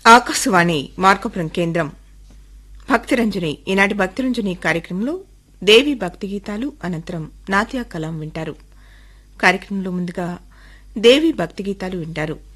ఆకాశవాణి మార్కపురం కేంద్రం భక్తిరంజని ఈనాటి భక్తిరంజని కార్యక్రమంలో దేవి భక్తి గీతాలు అనంతరం నాట్య కలాం వింటారు. కార్యక్రమంలో ముందుగా దేవి భక్తి గీతాలు వింటారు.